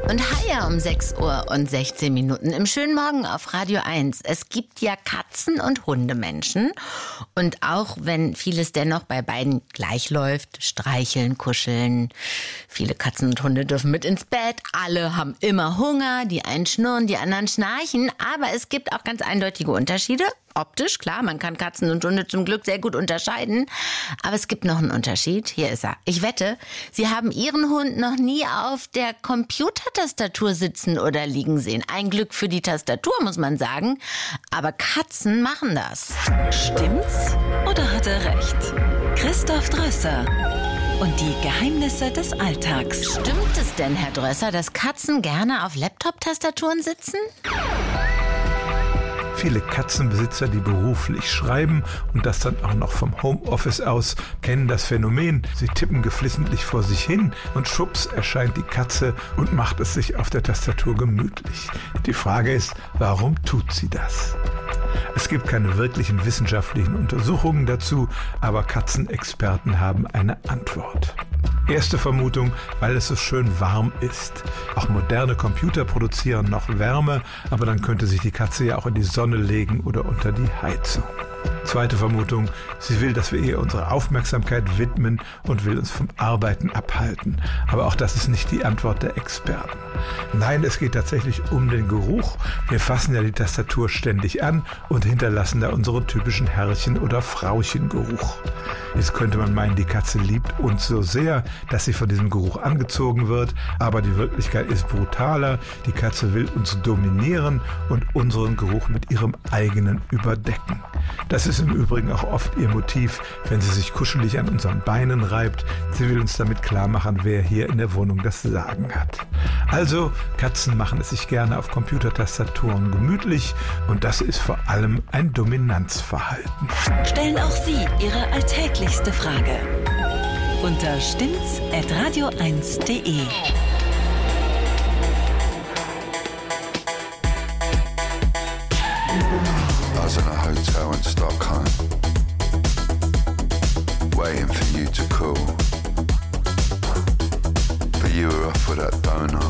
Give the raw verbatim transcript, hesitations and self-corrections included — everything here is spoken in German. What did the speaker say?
Und Haja um sechs Uhr und sechzehn Minuten im schönen Morgen auf Radio eins. Es gibt ja Katzen- und Hundemenschen. Und auch wenn vieles dennoch bei beiden gleich läuft, streicheln, kuscheln. Viele Katzen und Hunde dürfen mit ins Bett. Alle haben immer Hunger. Die einen schnurren, die anderen schnarchen. Aber es gibt auch ganz eindeutige Unterschiede. Optisch, klar, man kann Katzen und Hunde zum Glück sehr gut unterscheiden. Aber es gibt noch einen Unterschied. Hier ist er. Ich wette, Sie haben Ihren Hund noch nie auf der Computertastatur sitzen oder liegen sehen. Ein Glück für die Tastatur, muss man sagen. Aber Katzen machen das. Stimmt's oder hat er recht? Christoph Drösser und die Geheimnisse des Alltags. Stimmt es denn, Herr Drösser, dass Katzen gerne auf Laptop-Tastaturen sitzen? Viele Katzenbesitzer, die beruflich schreiben und das dann auch noch vom Homeoffice aus, kennen das Phänomen. Sie tippen geflissentlich vor sich hin und schwupps erscheint die Katze und macht es sich auf der Tastatur gemütlich. Die Frage ist, warum tut sie das? Es gibt keine wirklichen wissenschaftlichen Untersuchungen dazu, aber Katzenexperten haben eine Antwort. Erste Vermutung, weil es so schön warm ist. Auch moderne Computer produzieren noch Wärme, aber dann könnte sich die Katze ja auch in die Sonne legen oder unter die Heizung. Zweite Vermutung, sie will, dass wir ihr unsere Aufmerksamkeit widmen und will uns vom Arbeiten abhalten. Aber auch das ist nicht die Antwort der Experten. Nein, es geht tatsächlich um den Geruch. Wir fassen ja die Tastatur ständig an und hinterlassen da unseren typischen Herrchen- oder Frauchengeruch. Jetzt könnte man meinen, die Katze liebt uns so sehr, dass sie von diesem Geruch angezogen wird. Aber die Wirklichkeit ist brutaler. Die Katze will uns dominieren und unseren Geruch mit ihrem eigenen überdecken. Das ist im Übrigen auch oft ihr Motiv, wenn sie sich kuschelig an unseren Beinen reibt. Sie will uns damit klar machen, wer hier in der Wohnung das Sagen hat. Also, Katzen machen es sich gerne auf Computertastaturen gemütlich und das ist vor allem ein Dominanzverhalten. Stellen auch Sie Ihre alltäglichste Frage unter stimmt's at radio eins punkt de. I was in a hotel in Stockholm, waiting for you to call. But you were off with that donut,